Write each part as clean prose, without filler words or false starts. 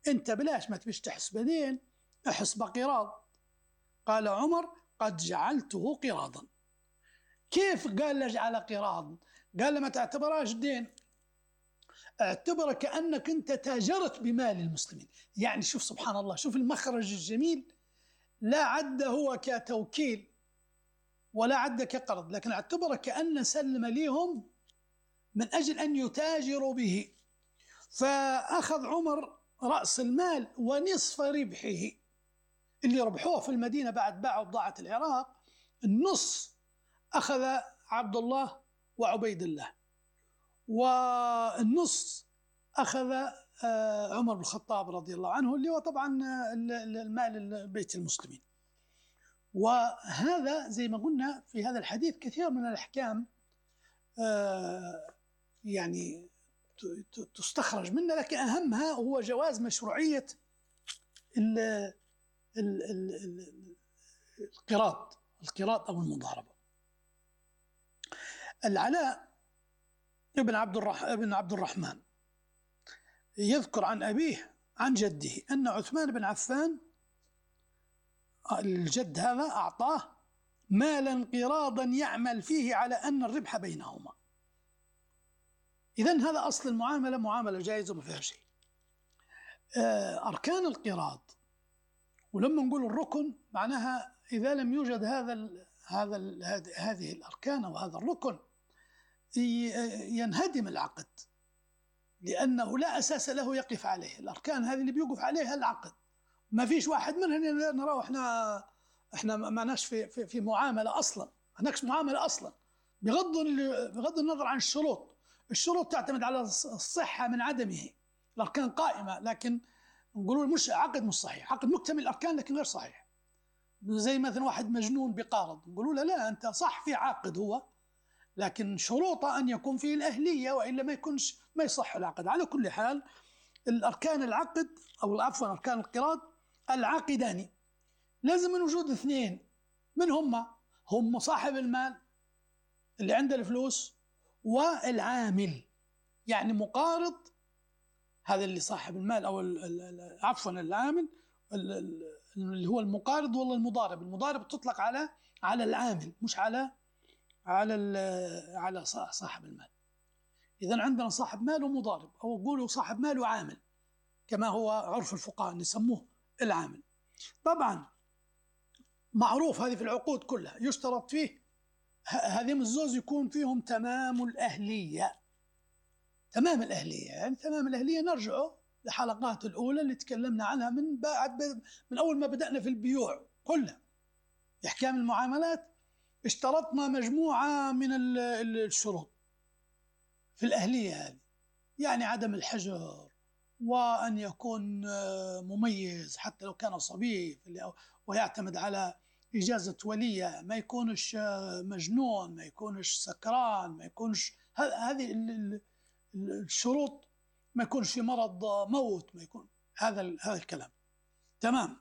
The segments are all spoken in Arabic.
أنت بلاش ما تبيش تحسبدين، احسب قراض. قال عمر: قد جعلته قراضا. كيف قال له اجعل قراض؟ قال له ما تعتبرهاش دين، اعتبره كأنك أنت تاجرت بمال المسلمين. يعني شوف سبحان الله، شوف المخرج الجميل، لا عد هو كتوكيل ولا عد كقرض، لكن اعتبره كأن سلم ليهم من أجل أن يتاجروا به. فأخذ عمر رأس المال ونصف ربحه اللي ربحوه في المدينة بعد باعوا بضاعة العراق. النص أخذ عبد الله وعبيد الله، والنص أخذ عمر بن الخطاب رضي الله عنه، اللي هو طبعا المال بيت المسلمين. وهذا زي ما قلنا في هذا الحديث كثير من الأحكام يعني تستخرج منه، لكن أهمها هو جواز مشروعية القراض أو المضاربة. العلاء ابن عبد الرحمن يذكر عن أبيه عن جده أن عثمان بن عفان الجد هذا أعطاه مالا قراضا يعمل فيه على أن الربح بينهما. إذن هذا أصل المعاملة، معاملة جائزة وما فيها شيء. أركان القراض، ولما نقول الركن معناها إذا لم يوجد هذه الأركان أو هذا الركن ينهدم العقد، لأنه لا أساس له يقف عليه. الأركان هذه اللي بيوقف عليها العقد، ما فيش واحد منها نراه احنا ما ناش في معاملة أصلا، ما ناش معاملة أصلا، بغض النظر عن الشروط. الشروط تعتمد على الصحة من عدمه، الأركان قائمة، لكن نقولوا مش عقد مش صحيح، عقد مكتمل الأركان لكن غير صحيح. زي مثلا واحد مجنون بقارض، نقولوا له لا أنت صح في عقد هو، لكن شروطه أن يكون فيه الأهلية، وإلا ما يصح العقد. على كل حال الأركان العقد أو عفوا أركان القراض العاقدان لازم من وجود اثنين، من هم صاحب المال اللي عنده الفلوس والعامل، يعني مقارض هذا اللي صاحب المال أو عفوا العامل اللي هو المقارض، والله المضارب تطلق على العامل مش على صاحب المال. إذن عندنا صاحب مال ومضارب، أو قولوا صاحب مال وعامل كما هو عرف الفقهاء نسموه العامل. طبعا معروف هذه في العقود كلها يشترط فيه هذين الزوج يكون فيهم تمام الأهلية. تمام الأهلية يعني تمام الأهلية نرجع لحلقات الأولى اللي تكلمنا عنها من أول ما بدأنا في البيوع كلها في أحكام المعاملات. اشترطنا مجموعة من الشروط في الأهلية هذه، يعني عدم الحجر، وأن يكون مميز حتى لو كان صبي، ويعتمد على إجازة ولية، ما يكونش مجنون، ما يكونش سكران، ما يكونش هذه الشروط، ما يكونش في مرض موت، ما يكون هذا الكلام تمام.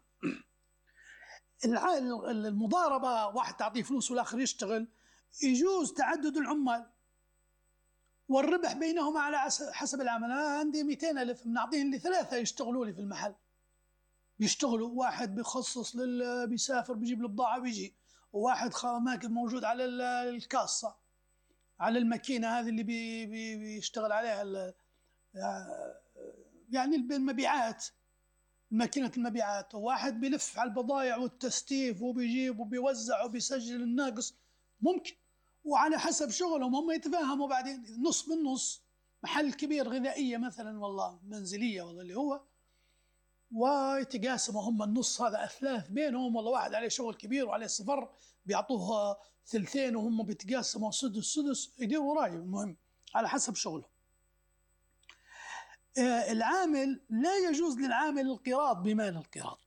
المضاربة واحد تعطيه فلوس والآخر يشتغل، يجوز تعدد العمال والربح بينهما على حسب العمل. أنا عندي 200,000 بنعطيهم لثلاثة يشتغلوا لي في المحل، بيشتغلوا، واحد بيخصص بيسافر بيجيب البضاعة بيجي، وواحد ماكن موجود على الكاسة، على الماكينة هذه اللي بيشتغل عليها يعني المبيعات، ماكينة المبيعات، وواحد بيلف على البضائع والتستيف وبيجيب وبيوزع وبيسجل الناقص ممكن، وعلى حسب شغلهم هم يتفاهموا بعدين نص بالنص. محل كبير غذائية مثلا والله منزلية والله اللي هو، ويتقاسموا هم النص هذا أثلاث بينهم، والله واحد عليه شغل كبير وعليه صفر بيعطوه ثلثين وهم بيتقاسموا سدس يديروا راي، المهم على حسب شغله. العامل لا يجوز للعامل القراض بمال القراض.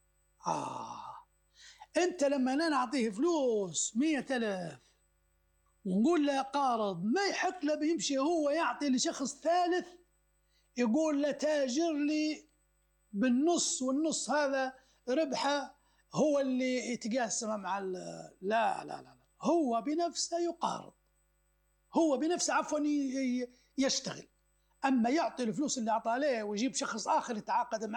أنت لما أنا نعطيه فلوس 100,000 ونقول له قارض، ما يحق له بيمشي هو يعطي لشخص ثالث يقول له تاجر لي بالنص، والنص هذا ربحه هو اللي يتقاسم مع لا لا لا لا، هو بنفسه يقارض، هو بنفسه عفوا يشتغل. أما يعطي الفلوس اللي أعطى عليه ويجيب شخص آخر يتعاقد معه